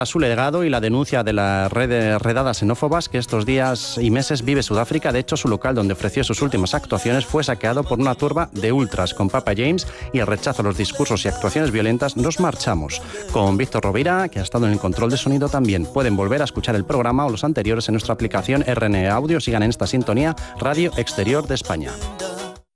Su legado y la denuncia de las redadas xenófobas que estos días y meses vive Sudáfrica. De hecho, su local donde ofreció sus últimas actuaciones fue saqueado por una turba de ultras. Con Papa James y el rechazo a los discursos y actuaciones violentas, nos marchamos. Con Víctor Rovira, que ha estado en el control de sonido también. Pueden volver a escuchar el programa o los anteriores en nuestra aplicación RN Audio. Sigan en esta sintonía, Radio Exterior de España.